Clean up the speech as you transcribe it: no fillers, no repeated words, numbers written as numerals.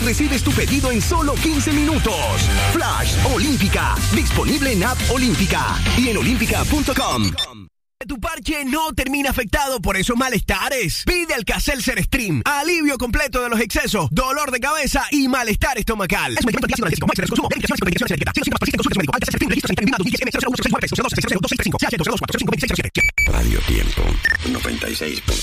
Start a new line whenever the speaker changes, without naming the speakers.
recibes tu pedido en solo 15 minutos. Flash Olímpica, disponible en App Olímpica y en olímpica.com. Tu parche no termina afectado por esos malestares. Pide Alka-Seltzer Stream. Alivio completo de los excesos, dolor de cabeza y malestar estomacal. Es un medicamento antiácido analgésico. Radio Tiempo 96.